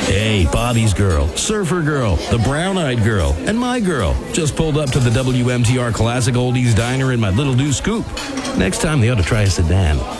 Hey, Bobby's girl, Surfer girl, the brown-eyed girl, and my girl just pulled up to the WMTR Classic Oldies Diner in my Little Deuce Coupe. Next time, they ought to try a sedan.